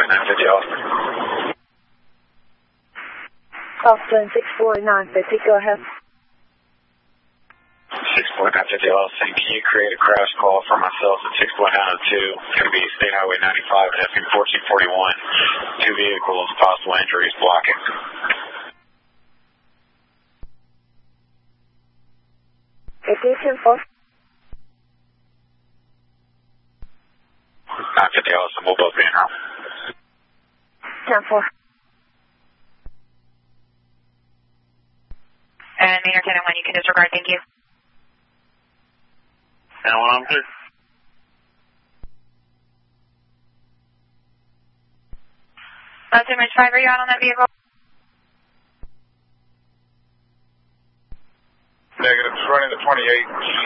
950 Austin. Austin 64950, go ahead. 64950 Austin, can you create a crash call for myself at 61902? It's going to be State Highway 95 and FM 1441. 2 vehicles, possible injuries blocking. Ignition 4. 950 Austin, we'll both be in route. 10-4. And Maynard 10-1, you can disregard, thank you. 10-1, I'm clear. Image 5, are you out on that vehicle? Negative, just running the 28,